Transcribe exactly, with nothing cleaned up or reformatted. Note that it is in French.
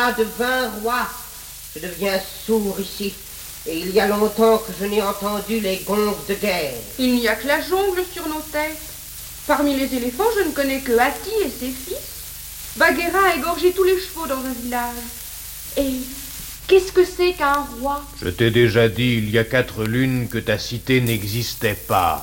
de vingt rois. Je deviens sourd ici. Et il y a longtemps que je n'ai entendu les gongs de guerre. Il n'y a que la jungle sur nos têtes. Parmi les éléphants, je ne connais que Hati et ses fils. Bagheera a égorgé tous les chevaux dans un village. Et qu'est-ce que c'est qu'un roi? Je t'ai déjà dit il y a quatre lunes que ta cité n'existait pas.